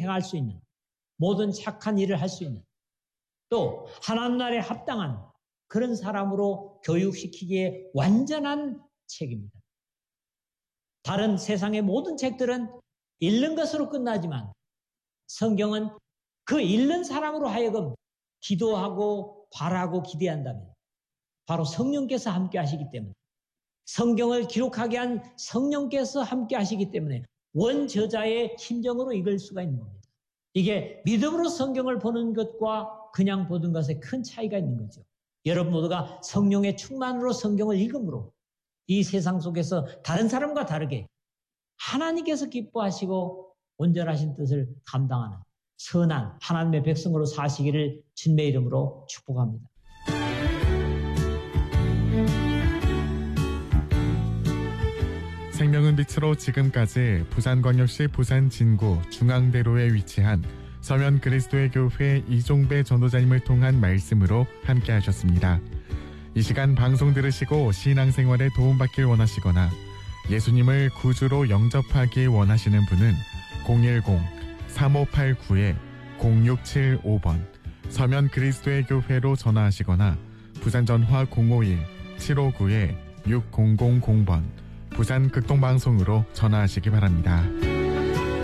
행할 수 있는, 모든 착한 일을 할 수 있는, 또 하나님 나라에 합당한 그런 사람으로 교육시키기에 완전한 책입니다. 다른 세상의 모든 책들은 읽는 것으로 끝나지만 성경은 그 읽는 사람으로 하여금 기도하고 바라고 기대한다면 바로 성령께서 함께 하시기 때문에, 성경을 기록하게 한 성령께서 함께 하시기 때문에 원저자의 심정으로 읽을 수가 있는 겁니다. 이게 믿음으로 성경을 보는 것과 그냥 보는 것에 큰 차이가 있는 거죠. 여러분 모두가 성령의 충만으로 성경을 읽음으로 이 세상 속에서 다른 사람과 다르게 하나님께서 기뻐하시고 온전하신 뜻을 감당하는 선한 하나님의 백성으로 사시기를 주님의 이름으로 축복합니다. 생명은 빛으로 지금까지 부산광역시 부산 진구 중앙대로에 위치한 서면 그리스도의 교회 이종배 전도자님을 통한 말씀으로 함께 하셨습니다. 이 시간 방송 들으시고 신앙생활에 도움받길 원하시거나 예수님을 구주로 영접하기 원하시는 분은 010-3589-0675번 서면 그리스도의 교회로 전화하시거나 부산 전화 051-759-6000번 부산 극동방송으로 전화하시기 바랍니다.